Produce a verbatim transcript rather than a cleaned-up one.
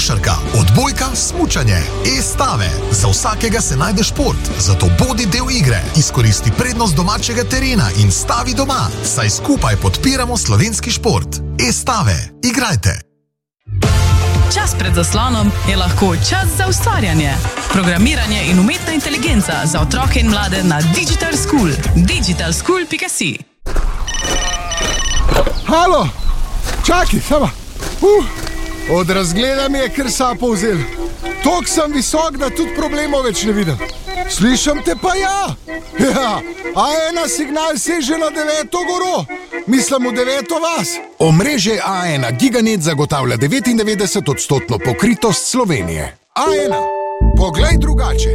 košarka, odbojka, smučanje. E-stave. Za vsakega se najde šport, zato bodi del igre. Izkoristi prednost domačega terena in stavi doma, saj skupaj podpiramo slovenski šport. E-stave. Igrajte. Čas pred zaslonom je lahko čas za ustvarjanje. Programiranje in umetna inteligenca za otroke in mlade na Digital School. digital school pika si. Halo, čakaj, sama. Uh, od razgleda mi je kar sapo vzel. Tok sem visok, da tudi problemov več ne vidim. Slišam te pa ja. Ja, a ena signal seže na deveto goro. Mislim v deveto vas. Omrežje A ena Giganet zagotavlja devetindevetdeset odstotno pokritost Slovenije. A ena. Poglej drugače.